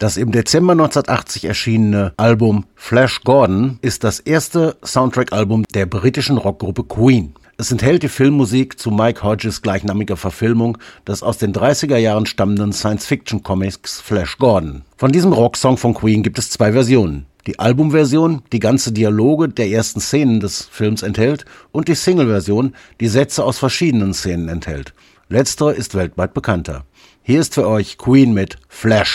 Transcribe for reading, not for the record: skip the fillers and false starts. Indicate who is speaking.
Speaker 1: Das im Dezember 1980 erschienene Album Flash Gordon ist das erste Soundtrack-Album der britischen Rockgruppe Queen. Es enthält die Filmmusik zu Mike Hodges gleichnamiger Verfilmung des aus den 30er Jahren stammenden Science-Fiction-Comics Flash Gordon. Von diesem Rocksong von Queen gibt es 2 Versionen. Die Albumversion, die ganze Dialoge der ersten Szenen des Films enthält, und die Single-Version, die Sätze aus verschiedenen Szenen enthält. Letztere ist weltweit bekannter. Hier ist für euch Queen mit Flash.